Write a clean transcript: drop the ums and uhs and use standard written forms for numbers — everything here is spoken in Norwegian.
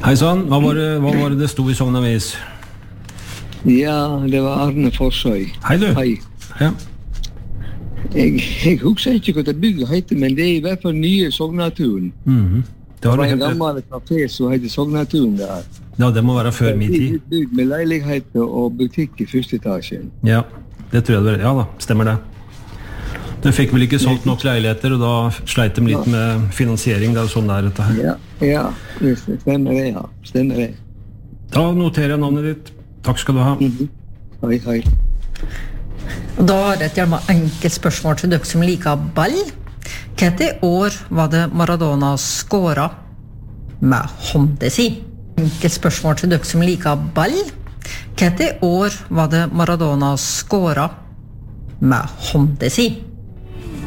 Hei sann, hva var det sto I Sogn Avis? Ja, det var Arne Forsøy. Hei du. Hei. Ja. Jeg husker ikke hva det bygget heter, men det I hvert fall nye Sognaturen. Det var en gammel kafé som heter Sognaturen der. Ja, det må være før min tid. Bygd med leiligheter og butikk I første etasjen. Ja, det tror jeg det var. Ja da, stemmer det. De fikk vel ikke solgt nok leiligheter, og da sleit de litt med finansiering. Det sånn der dette her. Ja, det stemmer det, ja. Stemmer det. Da noterer jeg navnet ditt. Takk skal du ha. Hei. Da har jeg et gjerne enkelt spørsmål til dere som liker ball. Hvilke år var det Maradona skåret med hånda si? Enkelt spørsmål til dere som liker ball. Hvilke år var det Maradona skåret med hånda si?